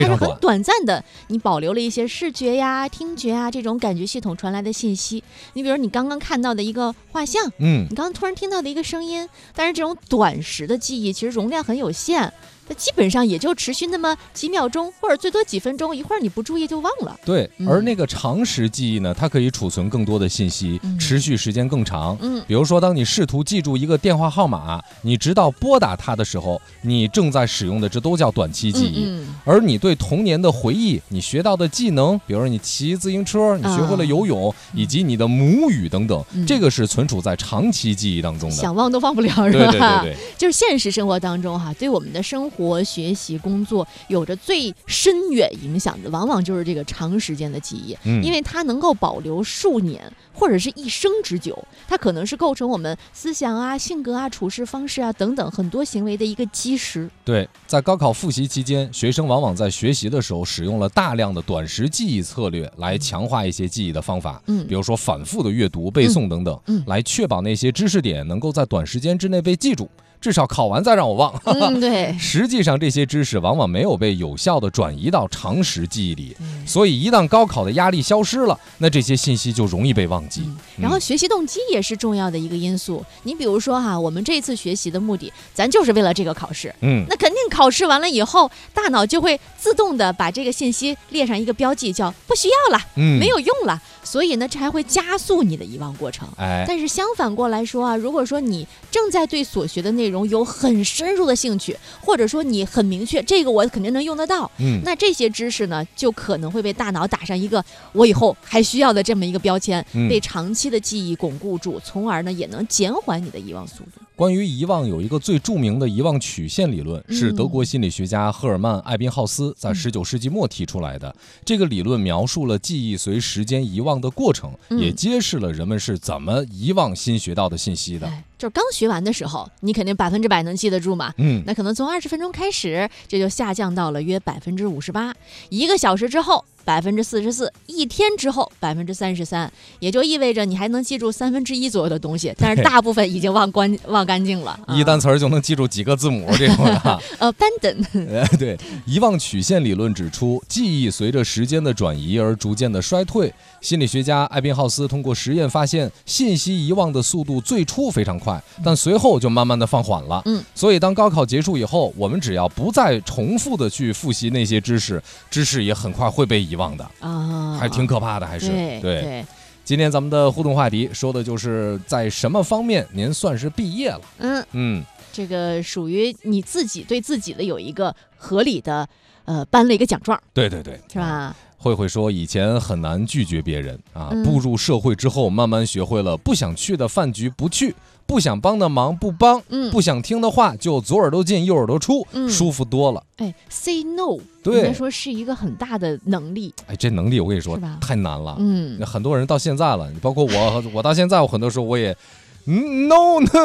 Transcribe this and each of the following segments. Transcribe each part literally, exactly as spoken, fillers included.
它是很短暂的，你保留了一些视觉呀、听觉呀这种感觉系统传来的信息。你比如你刚刚看到的一个画像，嗯，你刚刚突然听到的一个声音，但是这种短时的记忆其实容量很有限。它基本上也就持续那么几秒钟，或者最多几分钟，一会儿你不注意就忘了。 对，嗯、而那个长时记忆呢，它可以储存更多的信息，嗯、持续时间更长。嗯，比如说，当你试图记住一个电话号码，你直到拨打它的时候，你正在使用的这都叫短期记忆。嗯嗯、而你对童年的回忆，你学到的技能，比如说你骑自行车，你学会了游泳，啊、以及你的母语等等，嗯、这个是存储在长期记忆当中的。 想忘都忘不了，是吧？ 对对对对， 就是现实生活当中哈，对我们的生活。活、学习、工作有着最深远影响的，往往就是这个长时间的记忆，嗯、因为它能够保留数年或者是一生之久，它可能是构成我们思想啊、性格啊、处事方式啊等等很多行为的一个基石。 对，在高考复习期间，学生往往在学习的时候使用了大量的短时记忆策略来强化一些记忆的方法，嗯，比如说反复的阅读、背诵等等，嗯，来确保那些知识点能够在短时间之内被记住。至少考完再让我忘。 嗯，对。 实际上，这些知识往往没有被有效地转移到长时记忆里，嗯、所以一旦高考的压力消失了，那这些信息就容易被忘记。嗯、 然后，学习动机也是重要的一个因素。你比如说哈，我们这次学习的目的，咱就是为了这个考试。嗯，那肯定考试完了以后，大脑就会自动的把这个信息列上一个标记，叫不需要了，嗯，没有用了。所以呢，这还会加速你的遗忘过程。哎，但是相反过来说啊，如果说你正在对所学的内容有很深入的兴趣，或者说你很明确这个我肯定能用得到，嗯，那这些知识呢就可能会被大脑打上一个我以后还需要的这么一个标签，嗯、被长期的记忆巩固住，从而呢也能减缓你的遗忘速度。 关于遗忘有一个最著名的遗忘曲线理论，是德国心理学家赫尔曼·艾宾浩斯在十九世纪末提出来的。这个理论描述了记忆随时间遗忘的过程，也揭示了人们是怎么遗忘新学到的信息的。 就是刚学完的时候，你肯定百分之百能记得住嘛。嗯，那可能从二十分钟开始，这就下降到了约百分之五十八。一个小时之后，百分之四十四；一天之后，百分之三十三。也就意味着你还能记住三分之一左右的东西，但是大部分已经忘光忘干净了。 一单词儿就能记住几个字母这种的。 呃 ，abandon。 对，遗忘曲线理论指出，记忆随着时间的转移而逐渐的衰退。心理学家艾宾浩斯通过实验发现，信息遗忘的速度最初非常快，但随后就慢慢的放缓了。嗯，所以当高考结束以后，我们只要不再重复的去复习那些知识，知识也很快会被遗忘的啊，还挺可怕的，还是对 对, 对。 今天咱们的互动话题说的就是在什么方面您算是毕业了？嗯嗯，这个属于你自己对自己的有一个合理的呃颁了一个奖状。 对对对， 是吧？ 慧慧说，以前很难拒绝别人啊，嗯、步入社会之后，慢慢学会了不想去的饭局不去，不想帮的忙不帮，嗯、不想听的话就左耳朵进右耳朵出，嗯、舒服多了。 哎 ，say no， 对， 应该说是一个很大的能力。 哎，这能力我跟你说太难了。嗯，很多人到现在了，包括我，我到现在，我很多时候我也。No no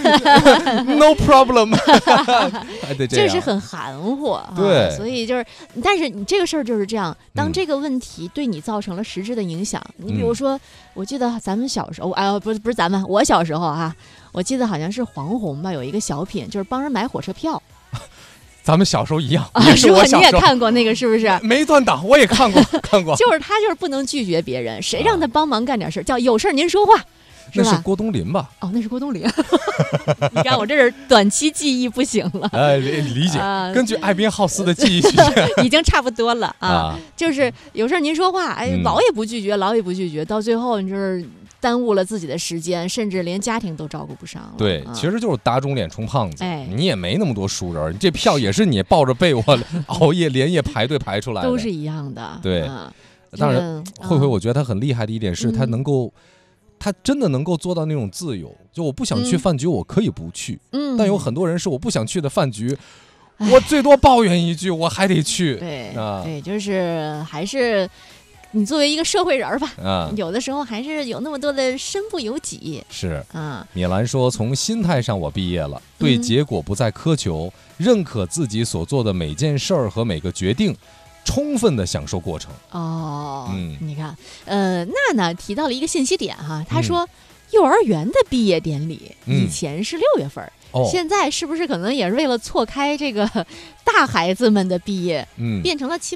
no no problem 还得这样， 就是很含糊、啊， 对， 所以就是，但是你这个事儿就是这样，当这个问题对你造成了实质的影响，嗯、你比如说，我记得咱们小时候，哎，不是不是咱们，我小时候啊，我记得好像是黄宏吧，有一个小品，就是帮人买火车票。 咱们小时候一样， 啊、 也是我小时候， 你也看过那个是不是？ 没断档，我也看过，看过。 就是他就是不能拒绝别人，谁让他帮忙干点事，叫有事您说话。 那是郭冬临吧？ 哦，那是郭冬临。你看我这是短期记忆不行了。 哎，理解。呃、根据艾宾浩斯的记忆曲线， 已经差不多了啊。啊就是有事您说话，哎，嗯、老也不拒绝，老也不拒绝，到最后你就是耽误了自己的时间，甚至连家庭都照顾不上了。 对，啊、其实就是打肿脸充胖子。哎，你也没那么多熟人，你这票也是你抱着被窝熬夜连夜排队排出来的， 都是一样的。 对，啊、当然，慧慧，我觉得他很厉害的一点是，他能够。嗯他真的能够做到那种自由，就我不想去饭局，我可以不去。嗯，但有很多人是我不想去的饭局，嗯、我最多抱怨一句，我还得去。 对，啊、对，就是还是你作为一个社会人吧，啊，有的时候还是有那么多的身不由己。 是啊，米兰说，从心态上我毕业了，对结果不再苛求，嗯、认可自己所做的每件事儿和每个决定。充分的享受过程哦，嗯，你看，呃，娜娜提到了一个信息点哈，她说，嗯、幼儿园的毕业典礼以前是六月份，嗯、 哦， 现在是不是可能也是为了错开这个大孩子们的毕业，嗯，变成了七